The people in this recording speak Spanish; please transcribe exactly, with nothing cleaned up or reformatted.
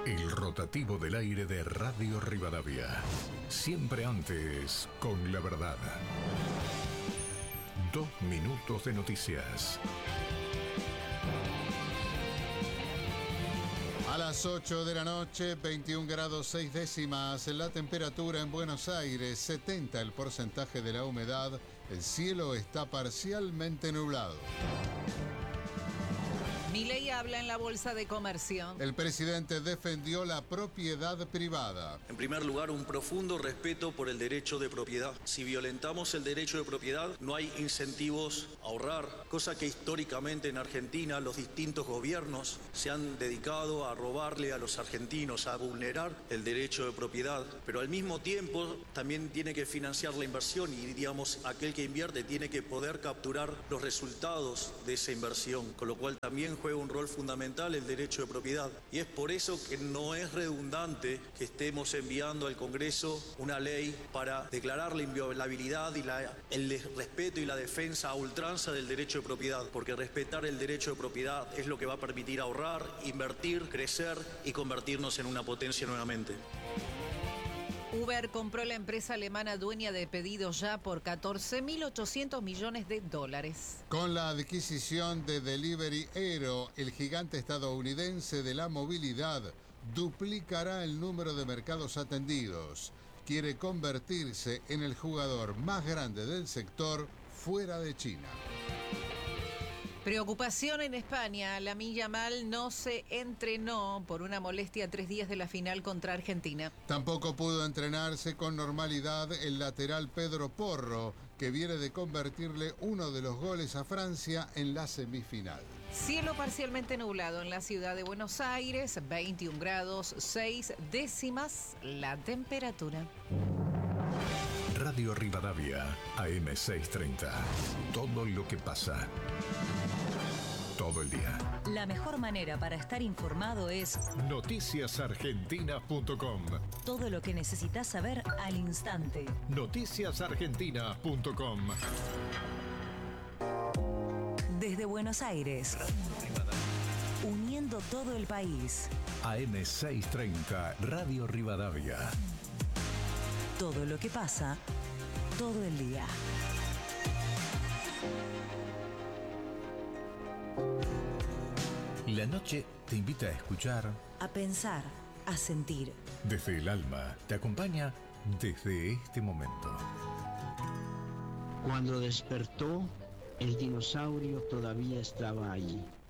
El rotativo del aire de Radio Rivadavia. Siempre antes, con la verdad. Dos minutos de noticias. A las ocho de la noche, veintiún grados seis décimas, la temperatura en Buenos Aires, setenta el porcentaje de la humedad, el cielo está parcialmente nublado. Milei habla en la Bolsa de Comercio. El presidente defendió la propiedad privada. En primer lugar, un profundo respeto por el derecho de propiedad. Si violentamos el derecho de propiedad, no hay incentivos a ahorrar, cosa que históricamente en Argentina los distintos gobiernos se han dedicado a robarle a los argentinos, a vulnerar el derecho de propiedad. Pero al mismo tiempo también tiene que financiar la inversión y, digamos, aquel que invierte tiene que poder capturar los resultados de esa inversión, con lo cual también juega un rol fundamental el derecho de propiedad. Y es por eso que no es redundante que estemos enviando al Congreso una ley para declarar la inviolabilidad y la, el respeto y la defensa a ultranza del derecho de propiedad, porque respetar el derecho de propiedad es lo que va a permitir ahorrar, invertir, crecer y convertirnos en una potencia nuevamente. Uber compró la empresa alemana dueña de Pedidos Ya por catorce mil ochocientos millones de dólares. Con la adquisición de Delivery Hero, el gigante estadounidense de la movilidad duplicará el número de mercados atendidos. Quiere convertirse en el jugador más grande del sector fuera de China. Preocupación en España. Lamine Yamal no se entrenó por una molestia a tres días de la final contra Argentina. Tampoco pudo entrenarse con normalidad el lateral Pedro Porro, que viene de convertirle uno de los goles a Francia en la semifinal. Cielo parcialmente nublado en la ciudad de Buenos Aires, veintiún grados seis décimas la temperatura. Radio Rivadavia, A M seiscientos treinta. Todo lo que pasa. Todo el día. La mejor manera para estar informado es noticias argentinas punto com. Todo lo que necesitas saber al instante. noticias argentinas punto com. Desde Buenos Aires, uniendo todo el país. A M seiscientos treinta, Radio Rivadavia. Todo lo que pasa, todo el día. La noche te invita a escuchar, A pensar, a sentir. desde el alma, te acompaña desde este momento. Cuando despertó, el dinosaurio todavía estaba allí.